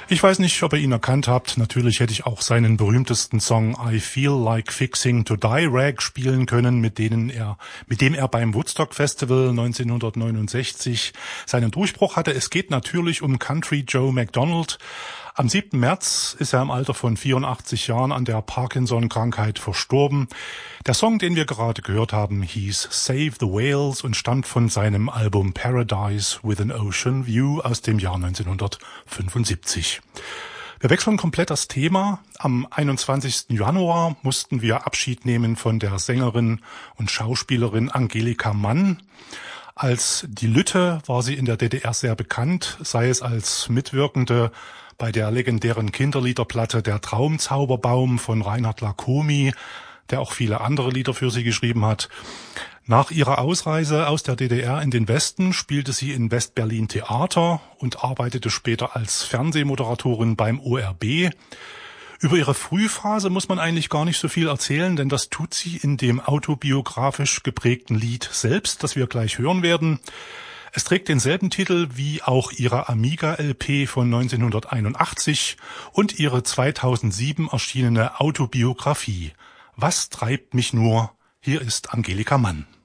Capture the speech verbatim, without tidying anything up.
Ich weiß nicht, ob ihr ihn erkannt habt. Natürlich hätte ich auch seinen berühmtesten Song I Feel Like Fixing to Die Rag spielen können, mit denen er, mit dem er beim Woodstock Festival neunzehnhundertneunundsechzig seinen Durchbruch hatte. Es geht natürlich um Country Joe McDonald. Am siebten März ist er im Alter von vierundachtzig Jahren an der Parkinson-Krankheit verstorben. Der Song, den wir gerade gehört haben, hieß Save the Whales und stammt von seinem Album Paradise with an Ocean View aus dem Jahr neunzehnhundertfünfundsiebzig. Wir wechseln komplett das Thema. Am einundzwanzigsten Januar mussten wir Abschied nehmen von der Sängerin und Schauspielerin Angelika Mann. Als die Lütte war sie in der D D R sehr bekannt, sei es als Mitwirkende bei der legendären Kinderliederplatte Der Traumzauberbaum von Reinhard Lacomi, der auch viele andere Lieder für sie geschrieben hat. Nach ihrer Ausreise aus der D D R in den Westen spielte sie in West-Berlin Theater und arbeitete später als Fernsehmoderatorin beim O R B. Über ihre Frühphase muss man eigentlich gar nicht so viel erzählen, denn das tut sie in dem autobiografisch geprägten Lied selbst, das wir gleich hören werden. Es trägt denselben Titel wie auch ihre Amiga-L P von neunzehnhunderteinundachtzig und ihre zweitausendsieben erschienene Autobiografie. Was treibt mich nur? Hier ist Angelika Mann.